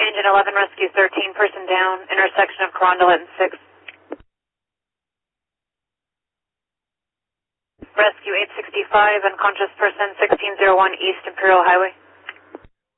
Engine 11, rescue 13, person down, intersection of Carondelet and 6. Rescue 865, unconscious person, 1601 East Imperial Highway.